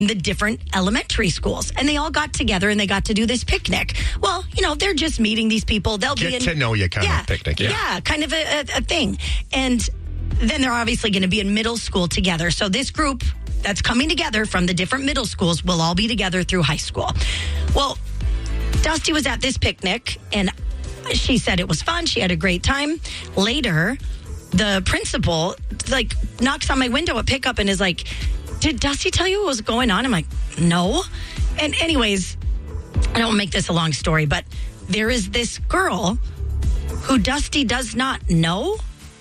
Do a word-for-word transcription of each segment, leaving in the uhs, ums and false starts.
the different elementary schools. And they all got together and they got to do this picnic. Well, you know, they're just meeting these people. They'll Get be in, to know you kind yeah, of picnic. Yeah, yeah kind of a, a, a thing. And then they're obviously going to be in middle school together. So this group that's coming together from the different middle schools will all be together through high school. Well, Dusty was at this picnic and she said it was fun. She had a great time. Later, the principal like knocks on my window at pickup and is like, did Dusty tell you what was going on? I'm like, no. And anyways, I don't make this a long story, but there is this girl who Dusty does not know.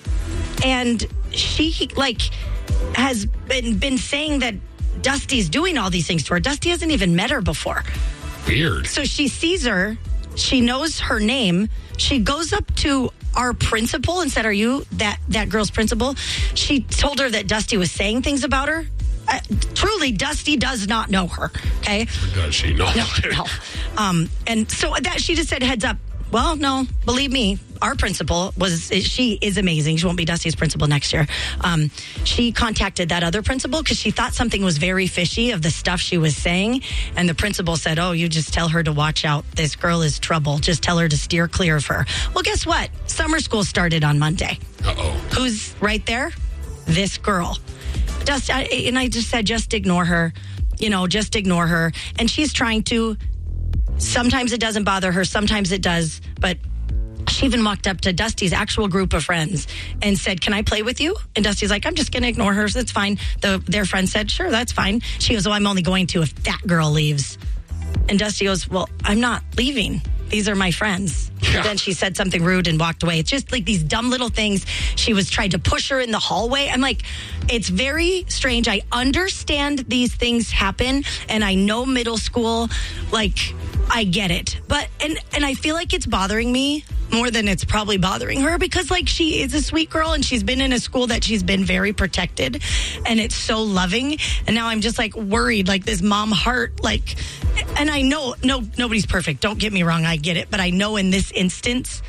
And she like has been, been saying that Dusty's doing all these things to her. Dusty hasn't even met her before. Weird. So she sees her. She knows her name. She goes up to our principal and said, are you that, that girl's principal? She told her that Dusty was saying things about her. Uh, truly, Dusty does not know her, okay? Or does she? No. No, no. Um, and so that she just said, heads up. Well, no, believe me, our principal was, she is amazing. She won't be Dusty's principal next year. Um, she contacted that other principal because she thought something was very fishy of the stuff she was saying. And the principal said, oh, you just tell her to watch out. This girl is trouble. Just tell her to steer clear of her. Well, guess what? Summer school started on Monday. Uh-oh. Who's right there? This girl. Just, I, and I just said, just ignore her. You know, just ignore her. And she's trying to. Sometimes it doesn't bother her. Sometimes it does. But she even walked up to Dusty's actual group of friends and said, can I play with you? And Dusty's like, I'm just going to ignore her. That's fine. The, their friend said, sure, that's fine. She goes, oh, I'm only going to if that girl leaves. And Dusty goes, well, I'm not leaving. These are my friends. Yeah. And then she said something rude and walked away. It's just like these dumb little things. She was trying to push her in the hallway. I'm like, it's very strange. I understand these things happen. And I know middle school, like, I get it. But, and, and I feel like it's bothering me more than it's probably bothering her because, like, she is a sweet girl and she's been in a school that she's been very protected and it's so loving. And now I'm just, like, worried, like, this mom heart, like, and I know, no, nobody's perfect. Don't get me wrong. I get it. But I know in this instance,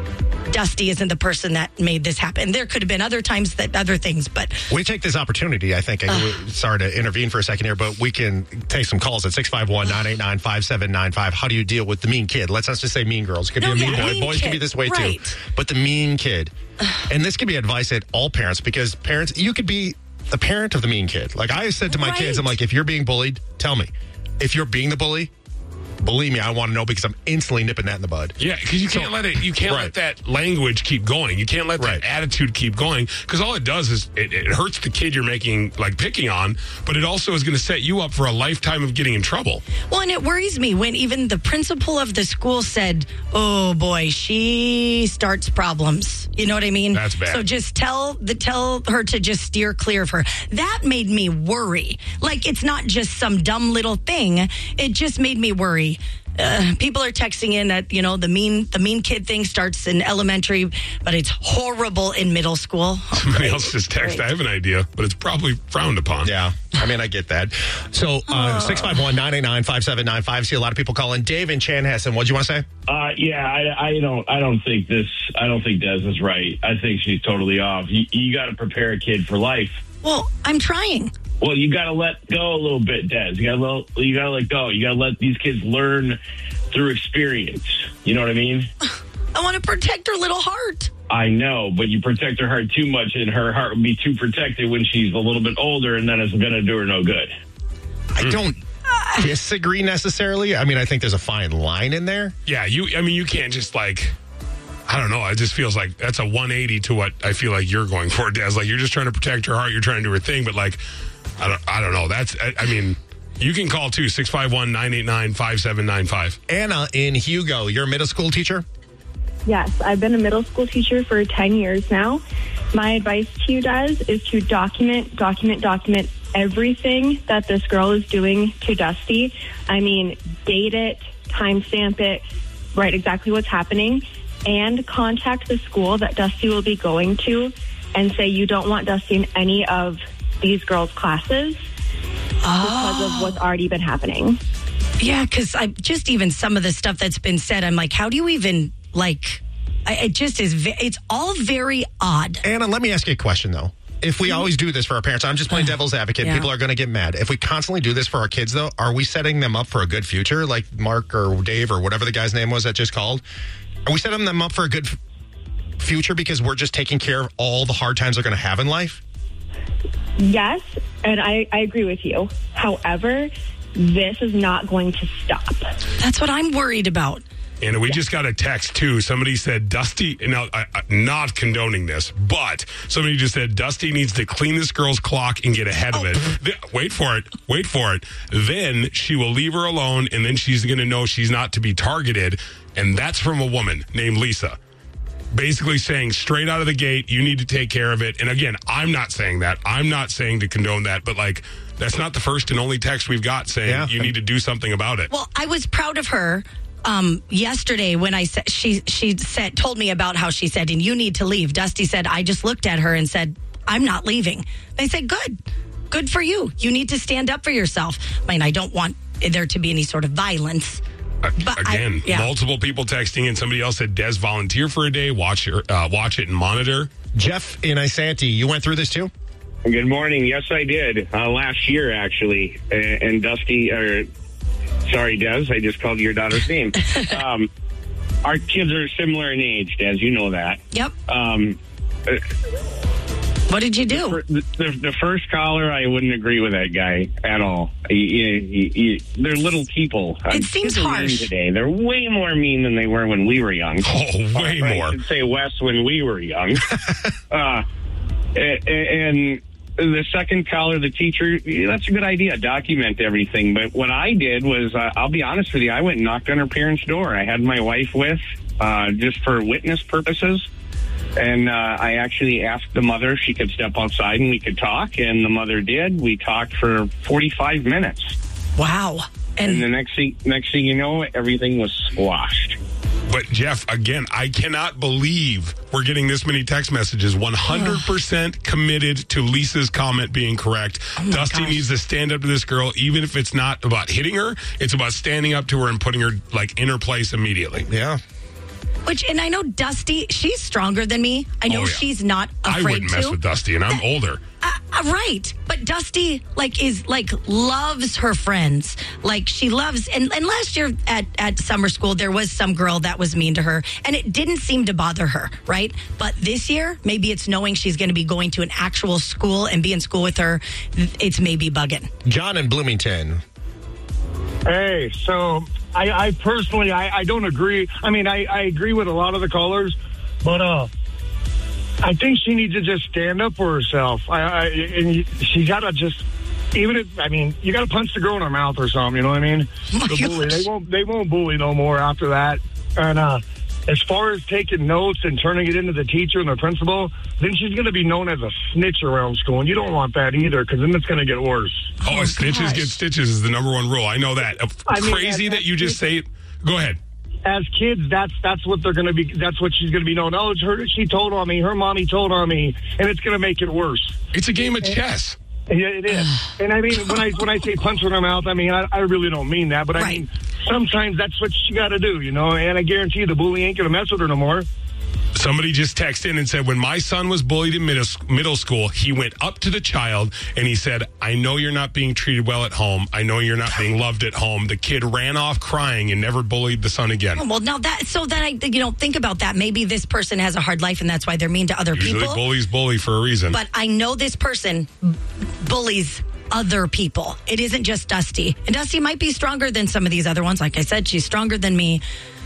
Dusty isn't the person that made this happen. There could have been other times that other things, but we take this opportunity, I think. Uh, sorry to intervene for a second here, but we can take some calls at six five one, nine eight nine, five seven nine five. How do you deal with the mean kid? Let's not just say mean girls. It could No, be a mean yeah, boy. mean Boys kid. can be this way Right. too. But the mean kid. And this could be advice at all parents because parents, you could be the parent of the mean kid. Like I said to my Right. kids, I'm like, if you're being bullied, tell me. If you're being the bully, believe me, I want to know because I'm instantly nipping that in the bud. Yeah, because you can't So- let it. You can't right. let that language keep going. You can't let Right. that attitude keep going because all it does is it, it hurts the kid you're making like picking on, but it also is going to set you up for a lifetime of getting in trouble. well, and it worries me when even the principal of the school said, oh boy, she starts problems. You know what I mean? That's bad. So just tell the tell her to just steer clear of her. That made me worry. Like it's not just some dumb little thing. It just made me worry. Uh, people are texting in that, you know, the mean the mean kid thing starts in elementary, but it's horrible in middle school. Oh, Somebody great. else just text. Great. I have an idea, but it's probably frowned upon. Yeah, I mean, I get that. So, uh, six five one, nine eight nine, five seven nine five. See a lot of people calling. Dave and Chanhassen, what do you want to say? Uh, yeah, I, I don't. I don't think this. I don't think Des is right. I think she's totally off. You, you got to prepare a kid for life. Well, I'm trying. Well, you got to let go a little bit, Des. You got to let. You got to let go. You got to let these kids learn through experience. You know what I mean? I want to protect her little heart. I know, but you protect her heart too much, and her heart will be too protected when she's a little bit older, and then it's going to do her no good. I don't disagree necessarily. I mean, I think there's a fine line in there. Yeah, you. I mean, you can't just like. I don't know. It just feels like that's a one eighty to what I feel like you're going for, Des. Like you're just trying to protect her heart. You're trying to do her thing, but like, I don't. I don't know. That's. I, I mean. You can call too, six five one, nine eight nine, five seven nine five. Anna in Hugo, you're a middle school teacher? Yes, I've been a middle school teacher for ten years now. My advice to you guys is to document, document, document everything that this girl is doing to Dusty. I mean, date it, timestamp it, write exactly what's happening, and contact the school that Dusty will be going to and say you don't want Dusty in any of these girls' classes. Because of what's already been happening. Yeah, because I just even some of the stuff that's been said, I'm like, how do you even like? I, it just is. It's all very odd. Anna, let me ask you a question though. if we always do this for our parents, I'm just playing devil's advocate. Yeah. People are going to get mad. If we constantly do this for our kids, though, are we setting them up for a good future? Like Mark or Dave or whatever the guy's name was that just called. Are we setting them up for a good f- future because we're just taking care of all the hard times they're going to have in life? Yes, and I, I agree with you. However, this is not going to stop. That's what I'm worried about. And we just got a text, too. Somebody said, Dusty, now, I, I'm not condoning this, but somebody just said, Dusty needs to clean this girl's clock and get ahead of it. Th- wait for it. Wait for it. Then she will leave her alone, and then she's going to know she's not to be targeted. And that's from a woman named Lisa. Basically saying straight out of the gate, you need to take care of it. And again, I'm not saying that. I'm not saying to condone that, but like, that's not the first and only text we've got saying Yeah. you need to do something about it. Well, I was proud of her um, yesterday when I said she she said told me about how she said, and you need to leave. Dusty said, I just looked at her and said, I'm not leaving. They said, good, good for you. You need to stand up for yourself. I mean, I don't want there to be any sort of violence. But Again, I, yeah. multiple people texting, and somebody else said, Des, volunteer for a day, watch your, uh, watch it and monitor. Jeff in Isanti, you went through this too? Good morning. Yes, I did. Uh, last year, actually. And, and Dusty, or sorry, Des, I just called your daughter's name. um, our kids are similar in age, Des. You know that. Yep. Um, uh, What did you do? the, the, the first caller, I wouldn't agree with that guy at all. He, he, he, they're little people. Uh, It seems kids are mean harsh. today. They're way more mean than they were when we were young. Oh, way Or I more. should say Wes when we were young. uh, and, and the second caller, the teacher, that's a good idea. Document everything. But what I did was, uh, I'll be honest with you, I went and knocked on her parents' door. I had my wife with, uh, just for witness purposes. And uh, I actually asked the mother if she could step outside and we could talk. And the mother did. We talked for forty-five minutes. Wow. And, And the next thing, next thing you know, everything was squashed. But Jeff, again, I cannot believe we're getting this many text messages. one hundred percent committed to Lisa's comment being correct. Oh Dusty gosh. needs to stand up to this girl, even if it's not about hitting her. It's about standing up to her and putting her like in her place immediately. Yeah. Which, and I know Dusty, she's stronger than me. I know Oh, yeah. she's not I afraid wouldn't mess to. with Dusty, and I'm older. Uh, uh, right. But Dusty, like, is, like, loves her friends. Like, she loves, and, and last year at, at summer school, there was some girl that was mean to her, and it didn't seem to bother her, right? But this year, maybe it's knowing she's going to be going to an actual school and be in school with her. It's maybe bugging. John in Bloomington. Hey, so I, I personally, I, I don't agree. I mean, I, I agree with a lot of the callers, but uh, I think she needs to just stand up for herself. I, I and she got to just, even if, I mean, you got to punch the girl in her mouth or something. You know what I mean? My The bully, gosh. they won't, they won't bully no more after that. And uh, as far as taking notes and turning it into the teacher and the principal, then she's going to be known as a snitch around school, and you don't want that either, because then it's going to get worse. Oh, Oh, snitches gosh. get stitches is the number one rule. I know that. Uh, I mean, Crazy that- that you just say it. Go ahead. As kids, that's that's what they're going to be. That's what she's going to be known. Oh, it's her. She told on me. Her mommy told on me, and it's going to make it worse. It's a game of chess. Yeah, it is. And I mean, when I when I say punch her in the mouth, I mean I, I really don't mean that. But I Right. mean, sometimes that's what you got to do, you know. And I guarantee you, the bully ain't going to mess with her no more. Somebody just texted in and said, when my son was bullied in middle, middle school, he went up to the child and he said, I know you're not being treated well at home. I know you're not being loved at home. The kid ran off crying and never bullied the son again. Oh, well, now that, so then I, you know, think about that. Maybe this person has a hard life and that's why they're mean to other Usually people. bullies bully for a reason. But I know this person bullies other people. It isn't just Dusty. And Dusty might be stronger than some of these other ones. Like I said, she's stronger than me.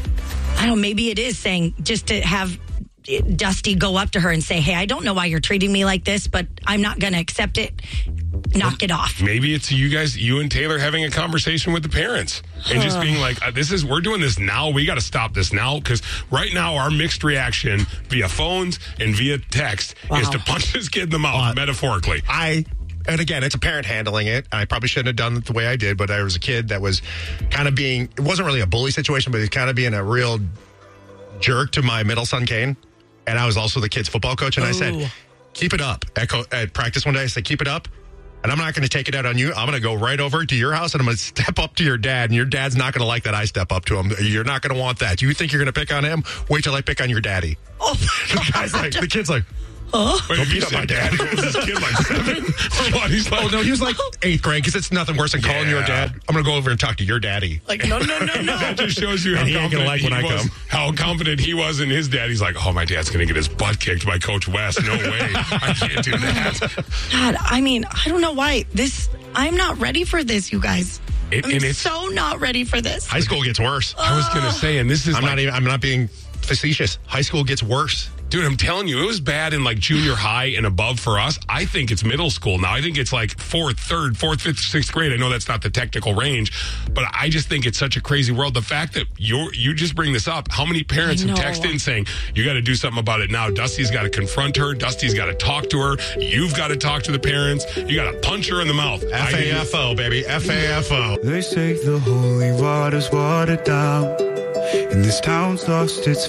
I don't know, maybe it is saying just to have Dusty go up to her and say, hey, I don't know why you're treating me like this, but I'm not going to accept it. Knock it off. Maybe it's you guys, you and Taylor having a conversation with the parents and just being like, uh, this is, we're doing this now. We got to stop this now. Because right now, our mixed reaction via phones and via text Wow. is to punch this kid in the mouth, Uh, metaphorically. I, and again, it's a parent handling it. I probably shouldn't have done it the way I did, but I was a kid that was kind of being, it wasn't really a bully situation, but he was kind of being a real jerk to my middle son, Kane. And I was also the kid's football coach. And I Ooh. said, keep it up. At, co- at practice one day, I said, keep it up. And I'm not going to take it out on you. I'm going to go right over to your house and I'm going to step up to your dad. And your dad's not going to like that I step up to him. You're not going to want that. You think you're going to pick on him? Wait till I pick on your daddy. Oh, The guy's like, the kid's like, Wait, Don't you beat up said my dad. Was this kid like seven? Or what? He's like, Oh, no, he was like eighth grade because it's nothing worse than calling your Yeah. dad. I'm going to go over and talk to your daddy. Like, no, no, no, no. that just shows you how And he ain't confident gonna like he when I was. come. How confident he was in his dad. He's like, oh, my dad's going to get his butt kicked by Coach West. No way. I can't do that. God, I mean, I don't know why. This, I'm not ready for this, you guys. It, I'm and it's, so not ready for this. High school gets worse. I was going to say, and this is I'm like, not even. I'm not being facetious. High school gets worse. dude, I'm telling you, it was bad in like junior high and above for us. I think it's middle school now. I think it's like fourth, third, fourth, fifth, sixth grade. I know that's not the technical range, but I just think it's such a crazy world. The fact that you you just bring this up, how many parents I have know. texted in saying, you got to do something about it now. Dusty's got to confront her. Dusty's got to talk to her. You've got to talk to the parents. You got to punch her in the mouth. F A F O, baby. F A F O. They say the holy water's watered down, and this town's lost its